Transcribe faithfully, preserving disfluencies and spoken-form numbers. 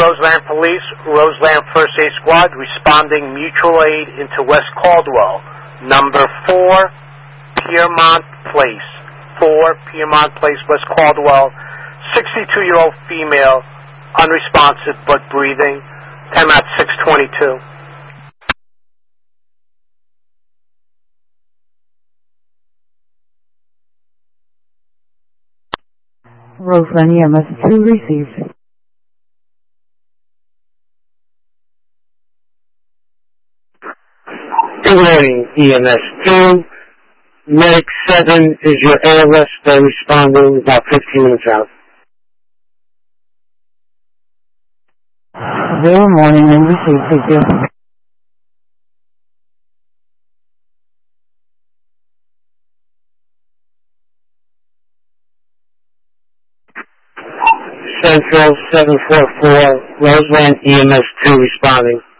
Roseland Police, Roseland First Aid Squad, responding mutual aid into West Caldwell, number four, Piermont Place. four, Piermont Place, West Caldwell, sixty-two-year-old female, unresponsive but breathing, time at six twenty-two. Roseland E M S two received. Good morning, E M S two. Medic seven is your airless. They're responding about fifteen minutes out. Good morning and received. Thank you. Central seven four four, Roseland E M S two responding.